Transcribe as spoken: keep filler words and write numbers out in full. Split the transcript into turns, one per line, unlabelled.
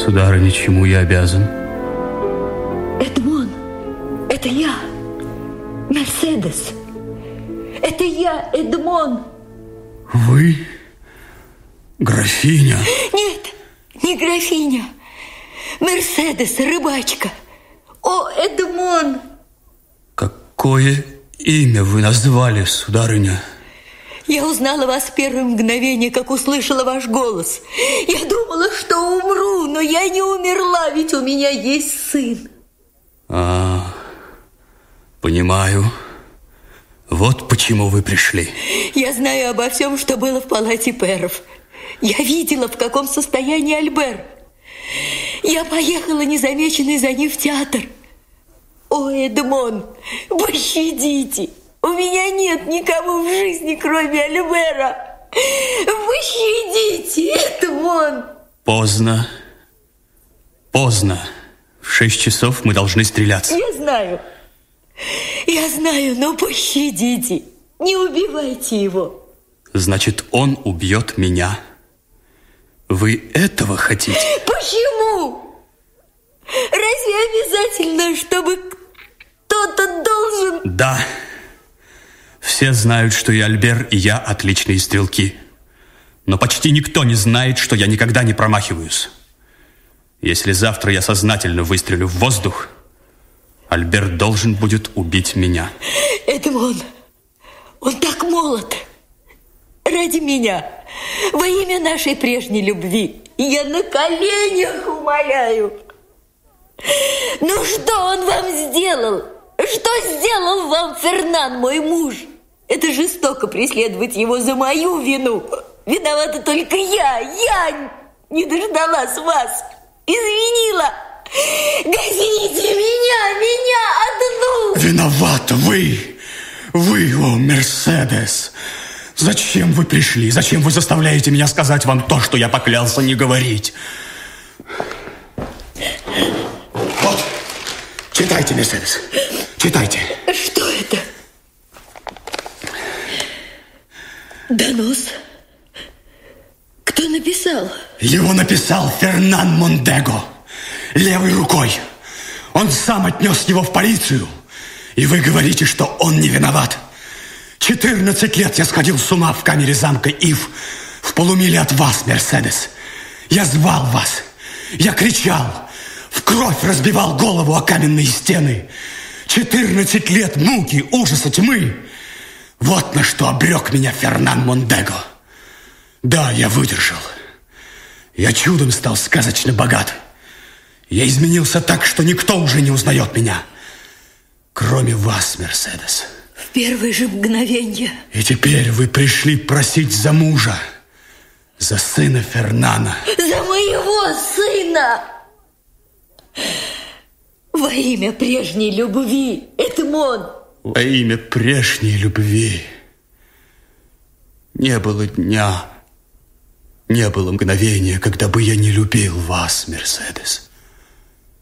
сударыня, чему я обязан?
Эдмон, это я, Мерседес. Это я, Эдмон.
Вы? Графиня?
Нет, не графиня. Мерседес, рыбачка. О, Эдмон!
Какое имя вы назвали, сударыня?
Я узнала вас в первое мгновение, как услышала ваш голос. Я думала, что умру, но я не умерла, ведь у меня есть сын.
А, понимаю. Вот почему вы пришли.
Я знаю обо всем, что было в палате пэров. Я видела, в каком состоянии Альбер. Я поехала незамеченной за ним в театр. О, Эдмон, пощадите. У меня нет никого в жизни, кроме Альбера. Пощадите, Эдмон.
Поздно. Поздно. В шесть часов мы должны стреляться.
Я знаю. Я знаю, но пощадите. Не убивайте его.
Значит, он убьет меня. Вы этого хотите?
Почему? Разве обязательно, чтобы кто-то должен...
Да. Все знают, что и Альбер, и я отличные стрелки. Но почти никто не знает, что я никогда не промахиваюсь. Если завтра я сознательно выстрелю в воздух, Альбер должен будет убить меня.
Эдмон, он так молод. Ради меня, во имя нашей прежней любви, я на коленях умоляю. Ну что он вам сделал? Что сделал вам Фернан, мой муж? Это жестоко преследовать его за мою вину. Виновата только я. Я не дождалась вас. Изменила. Гоните меня, меня одну.
Виновата вы. Вы, о, Мерседес. Зачем вы пришли? Зачем вы заставляете меня сказать вам то, что я поклялся не говорить? Вот, читайте, Мерседес. Читайте.
Что это? Донос? Кто написал?
Его написал Фернан Мондего. Левой рукой. Он сам отнес его в полицию. И вы говорите, что он не виноват. четырнадцать лет я сходил с ума в камере замка Ив, в полумиле от вас, Мерседес. Я звал вас. Я кричал. В кровь разбивал голову о каменные стены. четырнадцать лет муки, ужаса, тьмы. Вот на что обрек меня Фернан Мондего. Да, я выдержал. Я чудом стал сказочно богат. Я изменился так, что никто уже не узнает меня, кроме вас, Мерседес.
В первое же мгновенье.
И теперь вы пришли просить за мужа, за сына Фернана.
За моего сына! Во имя прежней любви, Эдмон.
Во имя прежней любви. Не было дня, не было мгновения, когда бы я не любил вас, Мерседес.